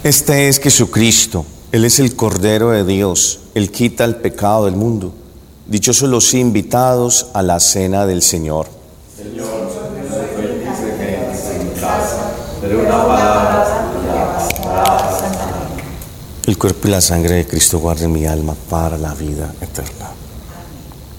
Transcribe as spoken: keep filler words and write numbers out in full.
Este es Jesucristo, Él es el Cordero de Dios, Él quita el pecado del mundo. Dichosos los invitados a la cena del Señor. Señor, no me permite que entres en mi casa, pero una palabra tuya bastará para sanar. El cuerpo y la sangre de Cristo guarden mi alma para la vida eterna.